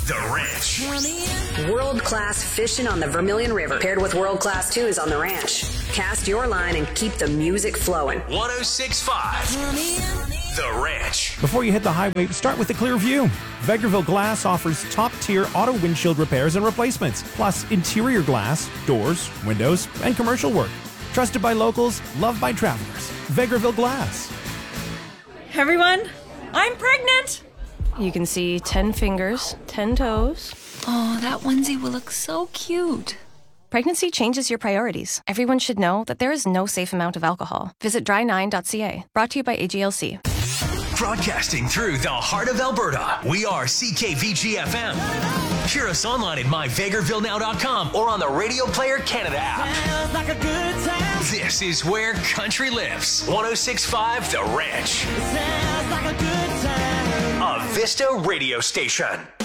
The Ranch. World-class fishing on the Vermilion River, paired with world-class tunes on the ranch. Cast your line and keep the music flowing. 106.5. The Ranch. Before you hit the highway, start with a clear view. Vegreville Glass offers top-tier auto windshield repairs and replacements, plus interior glass, doors, windows, and commercial work. Trusted by locals, loved by travelers. Vegreville Glass. Everyone, I'm pregnant! You can see 10 fingers, 10 toes. Oh, that onesie will look so cute. Pregnancy changes your priorities. Everyone should know that there is no safe amount of alcohol. Visit dry9.ca. Brought to you by AGLC. Broadcasting through the heart of Alberta, we are CKVG-FM. Hear us online at myvegrevillenow.com or on the Radio Player Canada app. Like a good time. This is where country lives. 106.5 The Ranch. Sounds like a good time. A Vista radio station.